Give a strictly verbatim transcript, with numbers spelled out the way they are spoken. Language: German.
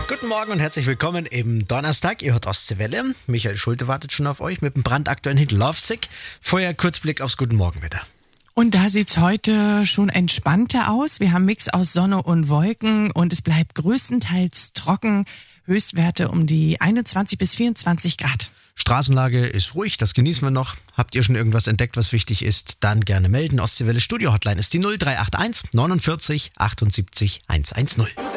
Guten Morgen und herzlich willkommen im Donnerstag. Ihr hört Ostseewelle. Michael Schulte wartet schon auf euch mit dem brandaktuellen Hit Lovesick. Vorher kurz Blick aufs Guten Morgenwetter. Und da sieht's heute schon entspannter aus. Wir haben Mix aus Sonne und Wolken und es bleibt größtenteils trocken. Höchstwerte um die einundzwanzig bis vierundzwanzig Grad. Straßenlage ist ruhig, das genießen wir noch. Habt ihr schon irgendwas entdeckt, was wichtig ist? Dann gerne melden. Ostseewelle Studio Hotline ist die null drei acht eins neunundvierzig achtundsiebzig hundertzehn.